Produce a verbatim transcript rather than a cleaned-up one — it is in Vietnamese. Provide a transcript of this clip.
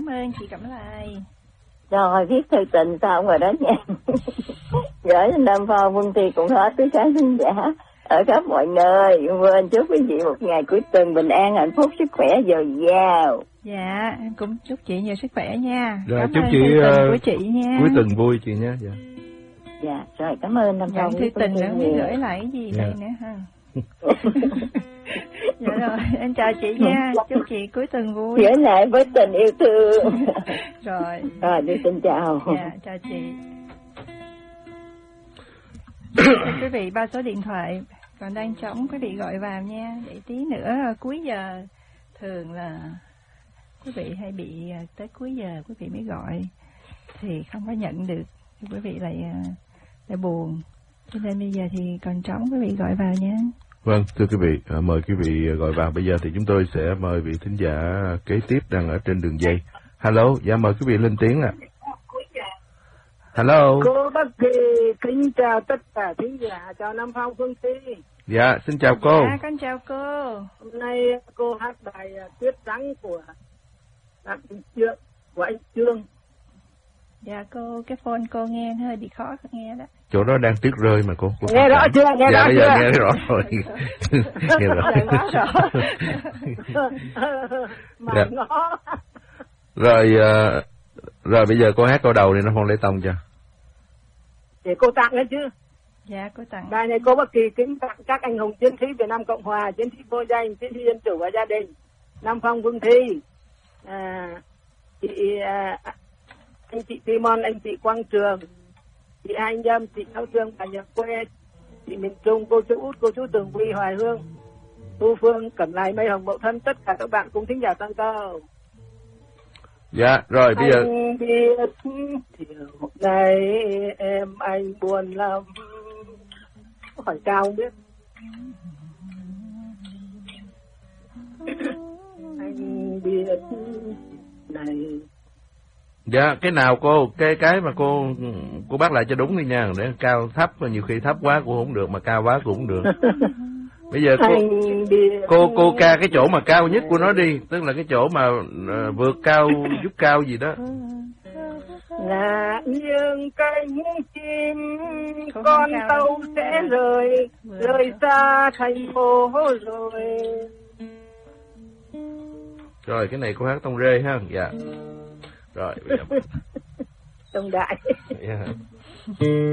cảm ơn chị Cẩm Lai. Rồi viết thư tình xong rồi đó nha. Gửi đến Nam Phong Vân Thi cũng hết tất cả khán giả ở khắp mọi nơi. Quên chúc quý vị một ngày cuối tuần bình an, hạnh phúc, sức khỏe dồi dào. Dạ, em cũng chúc chị nhiều sức khỏe nha. Rồi cảm chúc ơn chị thư tình uh, của chị nha. cuối tuần vui chị nha. Dạ. Dạ, rồi cảm ơn Nam Phong. Nhận thư tình nữa mới gửi lại cái gì đây nữa ha. Dạ rồi, em chào chị nha. Chúc chị cuối tuần vui. Gửi lại với tình yêu thương. Rồi. Rồi, đi xin chào. Dạ, chào chị. Thưa quý vị, ba số điện thoại còn đang trống, quý vị gọi vào nha. Để tí nữa cuối giờ thường là quý vị hay bị tới cuối giờ quý vị mới gọi thì không có nhận được, thì quý vị lại lại buồn. Cho nên bây giờ thì còn trống, quý vị gọi vào nha. Vâng, thưa quý vị, à, mời quý vị gọi vào. Bây giờ thì chúng tôi sẽ mời vị thính giả kế tiếp đang ở trên đường dây. Hello, dạ mời quý vị lên tiếng ạ. Hello. Cô Bác Kỳ kính chào tất cả thính giả, chào Nam Phong Phương Thi. Dạ, xin chào cô. Dạ, con chào cô. Hôm nay cô hát bài Tuyết Trắng của Đặng Trương, của anh Trương. Dạ cô, cái phone cô nghe hơi bị khó nghe đó. Chỗ đó đang tuyết rơi mà cô. cô nghe rõ chưa? Nghe dạ, rõ bây chưa? giờ nghe rõ rồi. Nghe rõ. Mà dạ. ngó. Rồi, uh, rồi bây giờ cô hát câu đầu đi nó không lấy tông cho. Để cô tặng đấy chứ. Dạ, cô tặng. Bài này cô Bác Kỳ kính tặng các anh hùng chiến sĩ Việt Nam Cộng Hòa, chiến sĩ vô danh, chiến sĩ dân chủ và gia đình. Nam Phong Vương Thi, à, chị, à, anh chị Timon, anh chị Quang Trường, chị Hai Nhâm, chị Thao Trương, bà Nhật Quê, chị Miền Trung, cô chú Út, cô chú Tường Vi, Hoài Hương, Thu Phương, Cẩm Lai, Mây Hồng, Mậu Thân, tất cả các bạn cùng thính giả tăng cao. Dạ, rồi bây giờ anh biết chiều nay em anh buồn lắm, hỏi cao không biết. Anh biết này. dạ, cái nào cô, cái cái mà cô cô bắt lại cho đúng đi nha, để cao thấp, nhiều khi thấp quá cũng không được mà cao quá cũng không được. Bây giờ cô cô cô ca cái chỗ mà cao nhất của nó đi, tức là cái chỗ mà uh, vượt cao giúp cao gì đó. Là nghiêng cánh chim con tàu sẽ rời rời xa thành phố rồi. Rồi cái này cô hát tông rê ha. Dạ. Rồi. Tông đại. Yeah.